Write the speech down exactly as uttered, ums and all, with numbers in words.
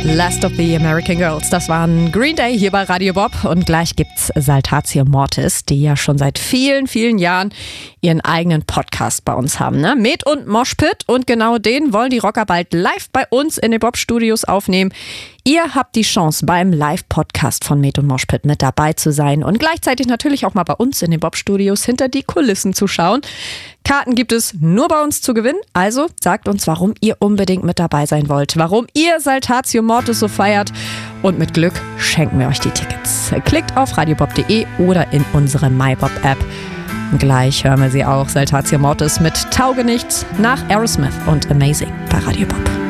Last of the American Girls. Das waren Green Day hier bei Radio Bob. Und gleich gibt's Saltatio Mortis, die ja schon seit vielen, vielen Jahren ihren eigenen Podcast bei uns haben. Ne? Med und Moshpit. Und genau den wollen die Rocker bald live bei uns in den Bob-Studios aufnehmen. Ihr habt die Chance, beim Live-Podcast von Med und Moshpit mit dabei zu sein und gleichzeitig natürlich auch mal bei uns in den Bob-Studios hinter die Kulissen zu schauen. Karten gibt es nur bei uns zu gewinnen, also sagt uns, warum ihr unbedingt mit dabei sein wollt, warum ihr Saltatio Mortis so feiert und mit Glück schenken wir euch die Tickets. Klickt auf radiobob punkt de oder in unsere MyBob-App. Gleich hören wir sie auch, Saltatio Mortis mit Taugenichts nach Aerosmith und Amazing bei Radio Bob.